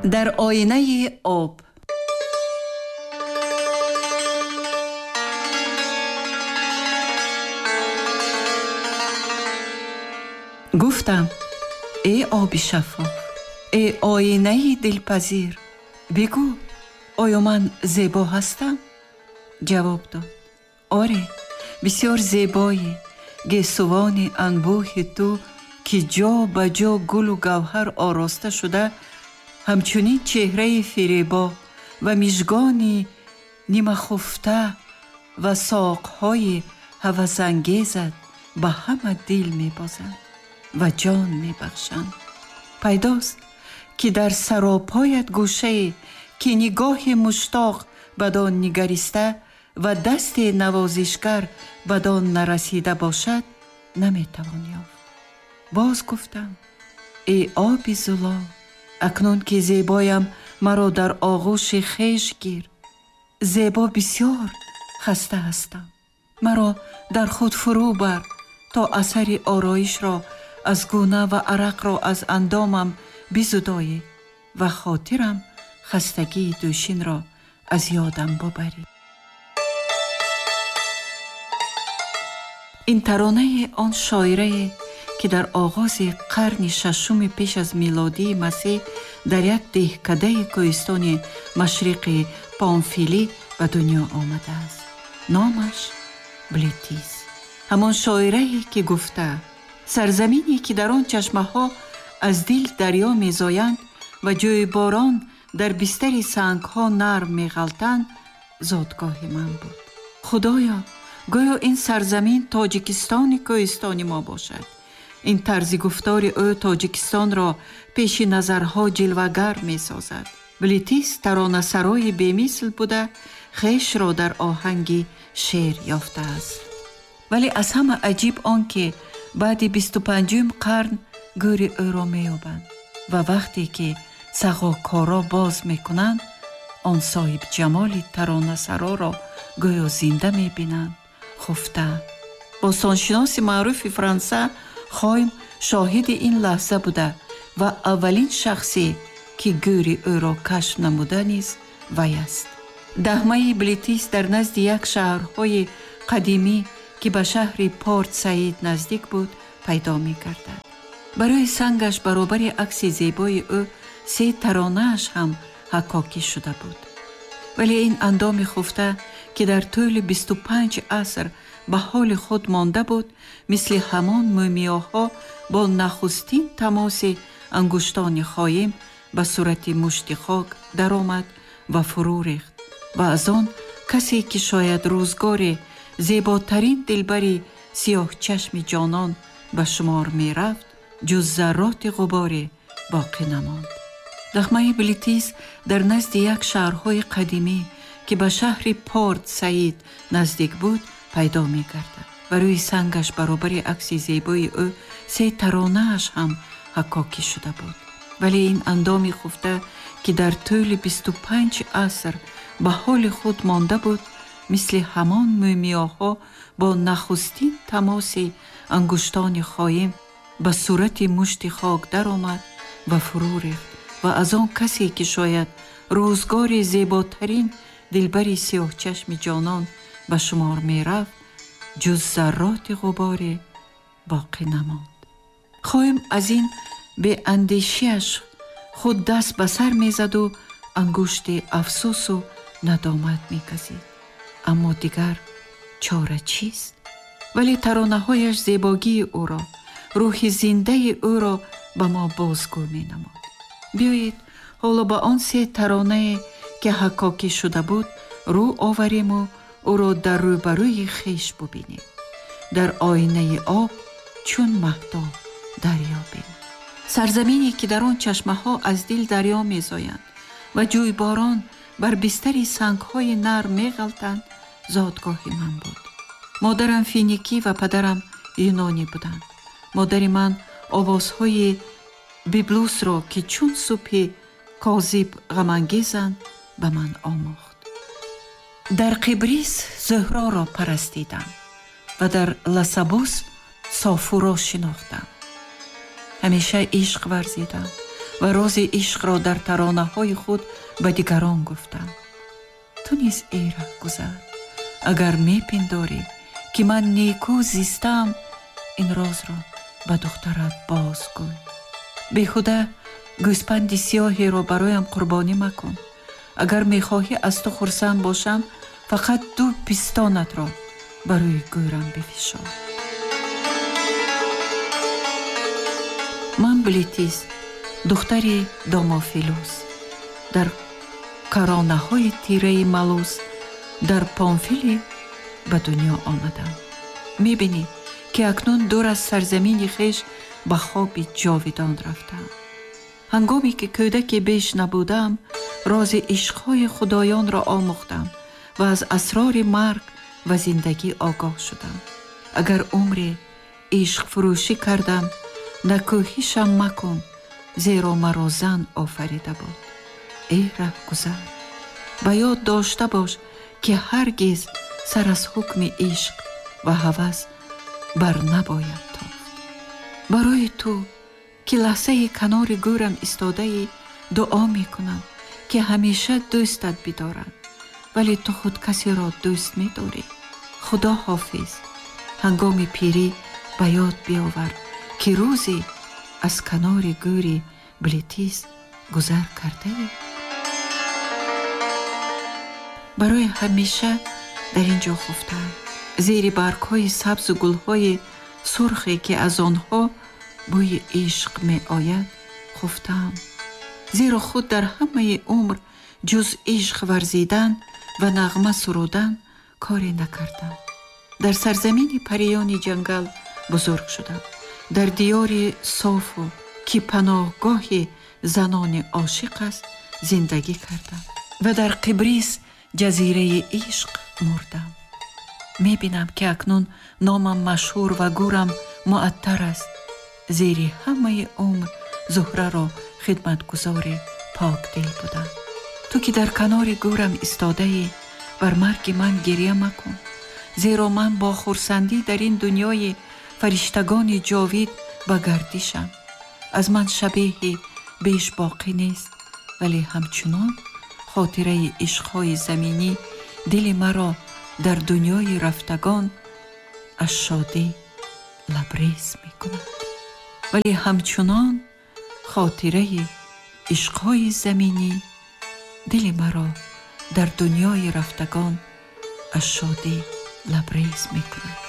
در آینه آب. گفتم ای آب شفاف، ای آینه دلپذیر، بگو آیا من زیبا هستم؟ جواب داد آره، بسیار زیبایی، گیسوان انبوه تو که جا به جا گل و گوهر آراسته شده، همچنین چهره فریبا و میژگان نیمه خفته و ساقهای هوس‌انگیزت به همه دل میبازند و جان میبخشند. پیداست که در سراپایت گوشه که نگاه مشتاق بدان نگریسته و دست نوازشگر بدان نرسیده باشد نمیتوان یافت. باز گفتم ای آب زلال، اکنون که زیبایم مرا در آغوش خویش گیر. زیبا بسیار خسته هستم، مرا در خود فرو بر تا اثر آرایش را از گونه و عرق را از اندامم بزدایی و خاطرم خستگی دوشین را از یادم ببری. این ترانه آن شاعره که در آغاز قرن ششم پیش از میلادی مسیح در یک دهکده کوهستان مشرق پامفیلی به دنیا آمده است. نامش بلیتیس، همان شاعره که گفته سرزمینی که در آن چشمه ها از دل دریا میزایند و جوی باران در بستر سنگ ها نرم میغلطند زادگاه من بود. خدایا، گویا این سرزمین تاجیکستان کوهستانی ما باشد. این طرز گفتار او تاجیکستان را پیش نظرها جلوگر می سازد. بلیتیس ترانه سرای بی‌مثل بوده، خویش را در آهنگی شعر یافته است. ولی از همه عجیب آن که بعد 25 قرن گور او را می یابند و وقتی که سقاکارا باز می کنند آن صاحب جمال ترانه سرا را گویا زنده می بینند. خفته. باستانشناس معروف فرانسه خوایم شاهد این لحظه بوده و اولین شخصی که گوری او را کشف نموده نیز وی است. دهمه بلیتیس در نزد یک شهرهای قدیمی که به شهر پورت سعید نزدیک بود پیدا می کردد. برای سنگش برابر عکس زیبای او 3 ترانه‌اش هم حکاکی شده بود. ولی این اندام خفته که در طول 25 عصر به حال خود مانده بود، مثل همان مومیاها با نخستین تماس انگشتان خایم به صورت مشت خاک در آمد و فرو ریخت و از آن کسی که شاید روزگار زیباترین دلبری سیاه چشم جانان به شمار می رفت جز ذرات غبار باقی نماند. دخمه بلیتیس در نزد یک شهرهای قدیمی که به شهر پورت سعید نزدیک بود پیدا می گردد و روی سنگش برابر عکس زیبای او 3 ترانه‌اش هم حکاکی شده بود. ولی این اندام خفته که در طول 25 عصر به حال خود مانده بود، مثل همان مومیاها با نخستین تماس انگشتان خایم به صورت مشت خاک در آمد و فرو ریخت و از آن کسی که شاید روزگار زیباترین دلبری سیاه چشم جانان به شمار می رفت جز ذرات غبار باقی نماند. خواهیم از این به اندیشیش خود دست به سر می زد و انگشت افسوس و ندامت می کشید. اما دیگر چاره چیست؟ ولی ترانه هایش زیباگی او را، روح زنده او را به ما بازگو می نمود. بیایید حالا به آن 3 ترانه که حکاکی شده بود رو آوریم و او را در روبروی خیش ببینیم. در آینه آب چون مهتاب دریابیم. سرزمینی که در آن چشمه ها از دل دریا می زایند و جویباران بر بستر سنگ های نرم می غلطند زادگاه من بود. مادرم فینیکی و پدرم یونانی بودند. مادر من آوازهای بیبلوس را که چون صبح کاذب غم‌انگیزند به من آموخت. در قبریس زهرا را پرستیدم و در لسبوس صافو را شناختم. همیشه عشق ورزیدم ва рози ишқро дар таронаҳои худ ба дигарон гуфтам. ту низ эра гузар, агар мепиндорӣ ки ман некӯ зистаам, ин розро ба духтарат бозгӯй. беҳуда гӯспанди сиёҳеро бароям қурбонӣ макун. агар мехоҳӣ аз ту хурсанд бошам, фақат 2 пистонатро ба рӯи гӯрам бифишор. ман Блитис, духтари Домофилус, дар каронаҳои тираи Малус дар Памфилӣ ба дунё омадам. мебинӣ ки акнун дур аз сарзамини хеш ба хоби ҷовидон рафтам. ҳангоме ки кӯдаки беш набудам, рози ишқҳои худоёнро омӯхтам ва аз асрори марг ва зиндагӣ огоҳ шудам. агар умре ишқфурӯшӣ кардам, накӯҳишам макун, зеро маро зан офарида буд. эй раҳгузар, ба ёд дошта бош ки ҳаргиз сар аз ҳукми ишқ ва ҳавас бар набояд тофт. барои ту ки лаҳзаи канори гӯрам истодаӣ, дуо мекунам ки ҳамеша дӯстат бидорад, вале ту худ касеро дӯст медорӣ. худо ҳофиз. ҳангоми пирӣ ба ёд биовар ки рӯзе аз канори гӯри Блитис гузар кардаӣ. барои ҳамеша дар ин ҷо хуфтаам, зери баргҳои сабзу гулҳои сурхе ки аз онҳо бӯи ишқ меояд хуфтаам. зеро худ дар ҳамаи умр ҷуз ишқ варзидан ва нағма сурудан коре накардам. дар сарзамини париёни ҷангал бузург шудам. дар диёри софу ки паноҳгоҳи занони ошиқ аст зиндагӣ кардам ва дар Қибрис ҷазираи ишқ мурдам. мебинам ки акнун номам машҳур ва гӯрам муаттар аст. зери ҳамаи умр зуҳраро хидматгузори покдил будам. ту ки дар канори гӯрам истодаӣ, бар марги ман гирья макун, зеро ман бо хурсандӣ дар ин дунёи фариштагони ҷовид ба гардишам. аз ман шабеҳи беш боқӣ нест, вале ҳамчунон хотираи ишқҳои заминӣ дили маро дар дунёи рафтагон аз шодӣ лабрез мекунад. вале ҳамчунон хотираи ишқҳои заминӣ дили маро дар дунёи рафтагон аз шодӣ лабрез мекунад.